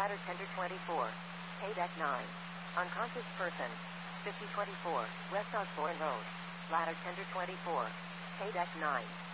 ladder tender 24. Pay deck 9. Unconscious person. 5024, West Osborne Road. Ladder tender 24. Pay deck 9.